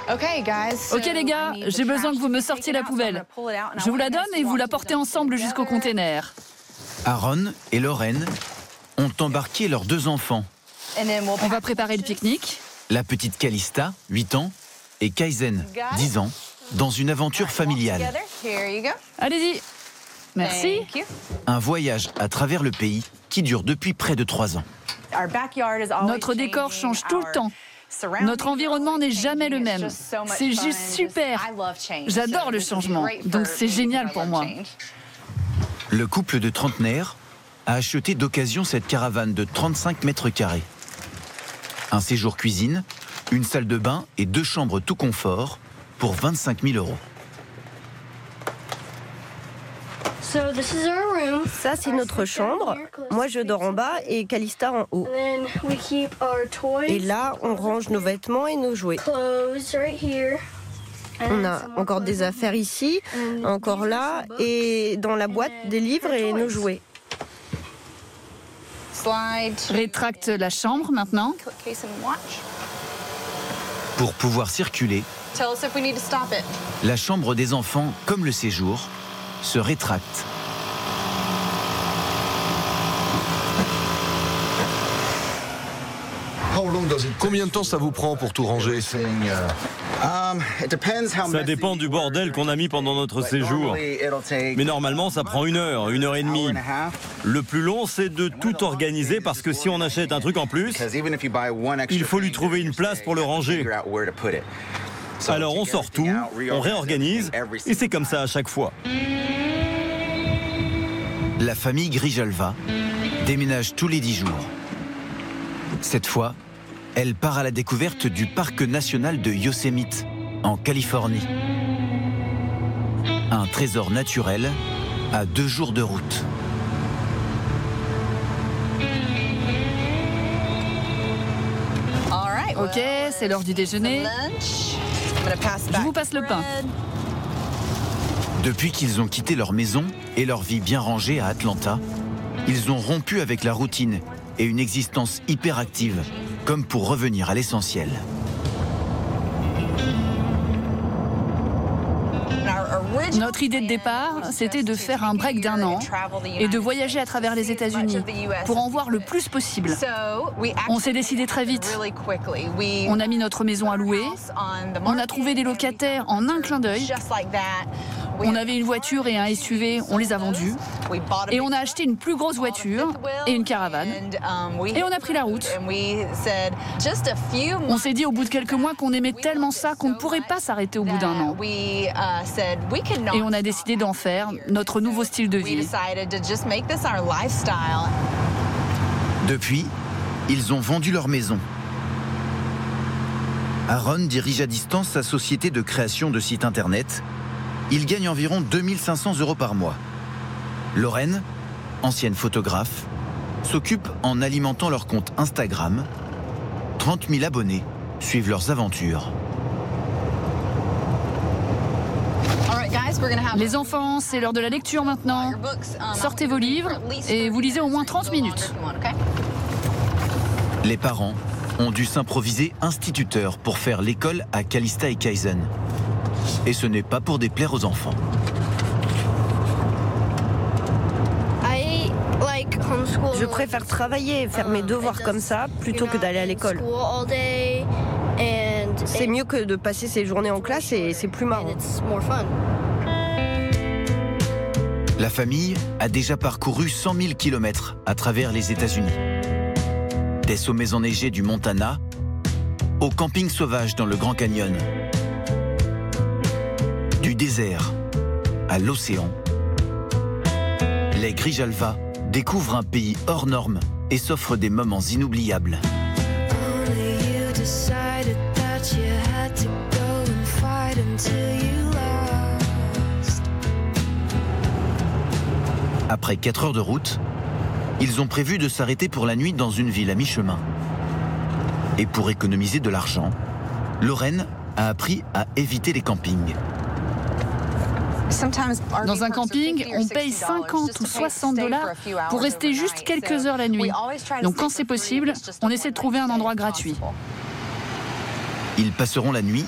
Ok les gars, j'ai besoin que vous me sortiez la poubelle. Je vous la donne et vous la portez ensemble jusqu'au container. Aaron et Lorraine ont embarqué leurs 2 enfants. On va préparer le pique-nique. La petite Calista, 8 ans, et Kaizen, 10 ans, dans une aventure familiale. Allez-y. Merci. Un voyage à travers le pays qui dure depuis près de 3 ans. Notre décor change tout le temps. Notre environnement n'est jamais le même. C'est juste super. J'adore le changement, donc c'est génial pour moi. Le couple de trentenaires a acheté d'occasion cette caravane de 35 mètres carrés. Un séjour cuisine, une salle de bain et 2 chambres tout confort pour 25 000 €. Ça, c'est notre chambre. Moi, je dors en bas et Calista en haut. Et là, on range nos vêtements et nos jouets. On a encore des affaires ici, encore là, et dans la boîte, des livres et nos jouets. Rétracte la chambre maintenant. Pour pouvoir circuler, la chambre des enfants, comme le séjour, se rétracte. Combien de temps ça vous prend pour tout ranger? Ça dépend du bordel qu'on a mis pendant notre séjour. Mais normalement, ça prend 1 heure, 1 heure et demie. Le plus long, c'est de tout organiser parce que si on achète un truc en plus, il faut lui trouver une place pour le ranger. Alors on sort tout, on réorganise et c'est comme ça à chaque fois. La famille Grijalva déménage tous les 10 jours. Cette fois, elle part à la découverte du parc national de Yosemite, en Californie. Un trésor naturel à 2 jours de route. Ok, c'est l'heure du déjeuner. Je vous passe le pain. Depuis qu'ils ont quitté leur maison et leur vie bien rangée à Atlanta, ils ont rompu avec la routine et une existence hyperactive, comme pour revenir à l'essentiel. Notre idée de départ, c'était de faire un break d'1 an et de voyager à travers les États-Unis pour en voir le plus possible. On s'est décidé très vite. On a mis notre maison à louer, on a trouvé des locataires en un clin d'œil. On avait une voiture et un SUV, on les a vendus. Et on a acheté une plus grosse voiture et une caravane. Et on a pris la route. On s'est dit au bout de quelques mois qu'on aimait tellement ça qu'on ne pourrait pas s'arrêter au bout d'1 an. Et on a décidé d'en faire notre nouveau style de vie. Depuis, ils ont vendu leur maison. Aaron dirige à distance sa société de création de sites internet. Il gagne environ 2 500 € par mois. Lorraine, ancienne photographe, s'occupe en alimentant leur compte Instagram. 30 000 abonnés suivent leurs aventures. Les enfants, c'est l'heure de la lecture maintenant. Sortez vos livres et vous lisez au moins 30 minutes. Les parents ont dû s'improviser instituteurs pour faire l'école à Calista et Kaizen. Et ce n'est pas pour déplaire aux enfants. Je préfère travailler et faire mes devoirs comme ça plutôt que d'aller à l'école. C'est mieux que de passer ses journées en classe et c'est plus marrant. La famille a déjà parcouru 100 000 km à travers les États-Unis. Des sommets enneigés du Montana au camping sauvage dans le Grand Canyon. Du désert à l'océan, les Grijalva découvrent un pays hors norme et s'offrent des moments inoubliables. Après 4 heures de route, ils ont prévu de s'arrêter pour la nuit dans une ville à mi-chemin. Et pour économiser de l'argent, Lorraine a appris à éviter les campings. Dans un camping, on paye 50 ou 60 $ pour rester juste quelques heures la nuit. Donc quand c'est possible, on essaie de trouver un endroit gratuit. Ils passeront la nuit